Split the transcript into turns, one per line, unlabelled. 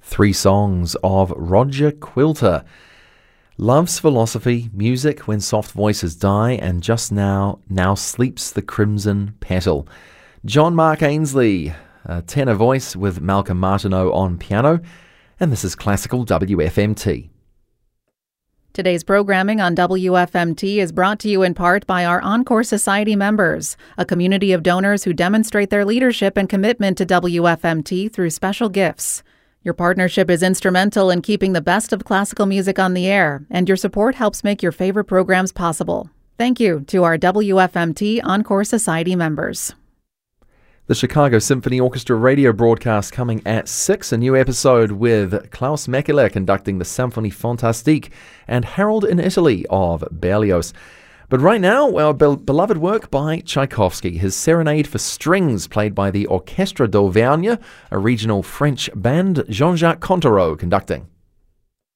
Three songs of Roger Quilter. Love's Philosophy, Music When Soft Voices Die, and Just Now Sleeps the Crimson Petal. John Mark Ainsley, a tenor voice with Malcolm Martineau on piano, and this is Classical WFMT.
Today's programming on WFMT is brought to you in part by our Encore Society members, a community of donors who demonstrate their leadership and commitment to WFMT through special gifts. Your partnership is instrumental in keeping the best of classical music on the air, and your support helps make your favorite programs possible. Thank you to our WFMT Encore Society members.
The Chicago Symphony Orchestra radio broadcast coming at 6, a new episode with Klaus Mekele conducting the Symphonie Fantastique and Harold in Italy of Berlioz. But right now, our beloved work by Tchaikovsky, his Serenade for Strings, played by the Orchestre d'Auvergne, a regional French band, Jean-Jacques Contereau conducting.